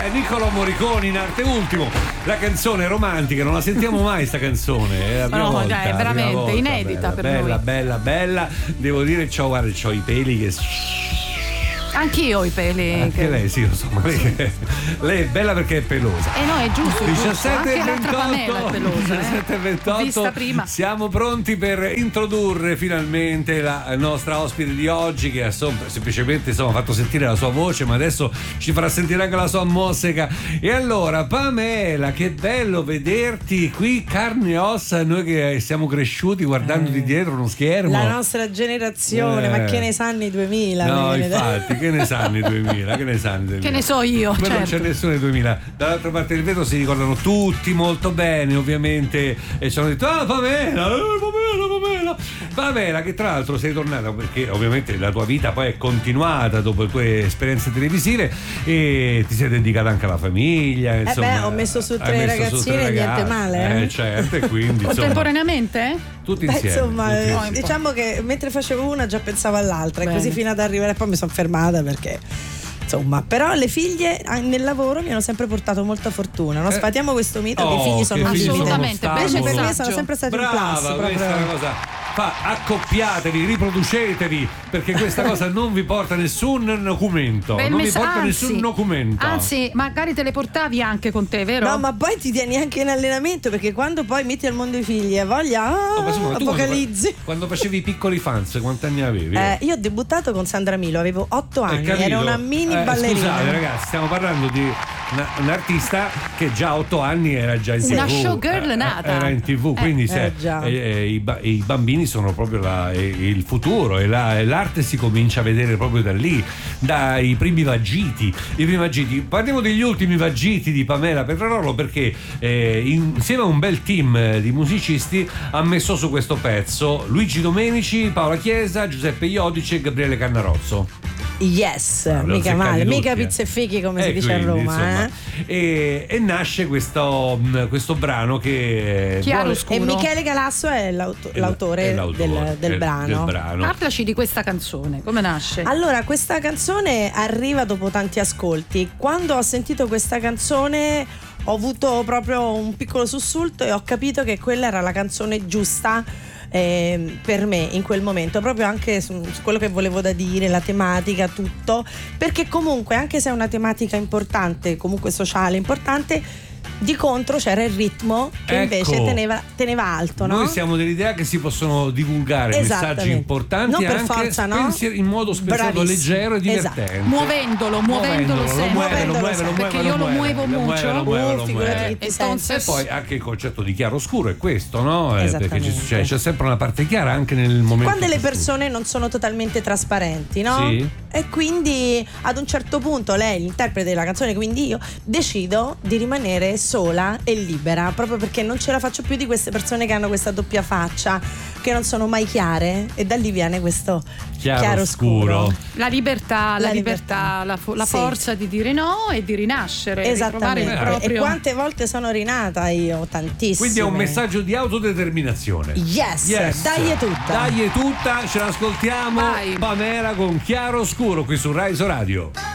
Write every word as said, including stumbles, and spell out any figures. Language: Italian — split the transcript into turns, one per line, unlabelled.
Niccolò Morricone in arte ultimo, la canzone romantica, non la sentiamo mai sta canzone, è la prima
no,
volta,
dai, è veramente
volta,
inedita
bella,
per
bella,
noi.
Bella, bella, devo dire, c'ho, guarda, c'ho i peli che...
Anch'io i peli.
Anche
che...
lei, sì, lo so, ma lei, lei è bella perché è pelosa.
Eh no, è giusto, è giusto.
diciassette e
Anche l'altra Pamela è pelosa.
diciassette e ventotto.
Vista prima.
Siamo pronti per introdurre finalmente la nostra ospite di oggi, che ha semplicemente insomma fatto sentire la sua voce, ma adesso ci farà sentire anche la sua musica. E allora, Pamela, che bello vederti qui, carne e ossa, noi che siamo cresciuti guardandoti eh, dietro uno schermo.
La nostra generazione,
eh.
ma che ne sanno i duemila?
No, infatti, che ne sanno i duemila? Che ne sanno i duemila?
Che ne so io,
Quello
certo.
non c'è nessuno nei duemila. Dall'altra parte del vetro si ricordano tutti molto bene, ovviamente, e ci hanno detto: ah, Pamela, eh, Pamela, Pamela. Pamela, che tra l'altro sei tornata perché ovviamente la tua vita poi è continuata dopo le tue esperienze televisive e ti sei dedicata anche alla famiglia. Insomma,
eh beh, ho messo su tre ragazzine e niente male.
Eh, certo, e quindi
contemporaneamente?
Tutti
Beh,
insieme.
insomma,
tutti
eh,
insieme.
diciamo che mentre facevo una già pensavo all'altra,
Bene.
e così fino ad arrivare, poi mi sono fermata perché insomma, però le figlie nel lavoro mi hanno sempre portato molta fortuna. Non
Eh.
sfatiamo questo mito
Oh,
che i figli sono
che figli
un
assolutamente,
sono
invece per me
stabili.
sono sempre stati
Brava,
un plus proprio.
questa è una cosa. Fa, accoppiatevi, riproducetevi, perché questa cosa non vi porta nessun documento.
Bel
non
mess-
vi porta
anzi,
nessun documento.
Anzi, magari te le portavi anche con te, vero?
No, ma poi ti tieni anche in allenamento, perché quando poi metti al mondo i figli e voglia ah,
Oh, ma scusa, tu
apocalizzi.
Quando, quando facevi i piccoli fans, quanti anni avevi?
Eh, io ho debuttato con Sandra Milo, avevo otto
Hai
anni,
capito?
ero una mini
Eh,
ballerina.
Scusate ragazzi, stiamo parlando di una, un artista che già a otto anni era già in
Una
tivù.
showgirl
Eh,
nata.
Era in tivù, quindi
eh,
se,
già.
eh, eh, i, ba- i bambini sono proprio la, eh, il futuro e, la, e l'arte si comincia a vedere proprio da lì, dai primi vagiti. I primi vagiti. Parliamo degli ultimi vagiti di Pamela Petrarolo, perché eh, insieme a un bel team di musicisti ha messo su questo pezzo Luigi Domenici, Paola Chiesa, Giuseppe Iodice e Gabriele Cannarozzo.
Yes,
Ah, li ho
mica
azzeccati
male,
tutti,
mica
eh.
pizze e fichi come
E
si dice a
quindi,
Roma.
insomma,
eh?
e, e nasce questo, questo brano che
Chiaro
vuole-
scuro.
E Michele Galasso è l'auto-
è
l'autore,
è l'autore
del, del
del-
brano.
del brano.
Parlaci di questa canzone, come nasce?
Allora, questa canzone arriva dopo tanti ascolti. Quando ho sentito questa canzone ho avuto proprio un piccolo sussulto e ho capito che quella era la canzone giusta eh, per me in quel momento, proprio anche su, su quello che volevo da dire, la tematica, tutto, perché comunque anche se è una tematica importante, comunque sociale importante, di contro c'era il ritmo che
Ecco.
invece teneva, teneva alto, no?
Noi siamo dell'idea che si possono divulgare messaggi
Esattamente.
importanti
Non per
anche
forza, no?
spensier- in modo spezzato,
Bravissimo.
leggero e divertentente.
Esatto.
Muovendolo, muovendolo sempre.
muovelo,
Muovendolo
muovelo,
sempre,
muovelo,
perché io lo
muovelo,
muovo
lo
mucho.
muovelo, muovelo,
Oh,
lo
figurati
muovelo.
che ti
Entonces-
senti.
E poi anche il concetto di chiaro scuro è questo, no? Eh, perché ci-
Esattamente.
cioè, c'è sempre una parte chiara anche nel momento.
Quando le
più scuro.
persone non sono totalmente trasparenti, no?
Sì.
E quindi ad un certo punto lei, l'interprete della canzone, quindi io, decido di rimanere sola e libera, proprio perché non ce la faccio più di queste persone che hanno questa doppia faccia, che non sono mai chiare, e da lì viene questo
Chiaro
chiaro,
scuro.
scuro.
La libertà, la,
La
libertà,
libertà.
la, fo- la
Sì.
forza di dire no e di rinascere, di trovare il
Esattamente.
proprio.
E quante volte sono rinata io? Tantissime.
Quindi è un messaggio di autodeterminazione.
Yes,
Yes.
dai è tutta.
Dai è tutta, ce l'ascoltiamo.
Vai.
Pamela con Chiaro Scuro qui su Rai So Radio.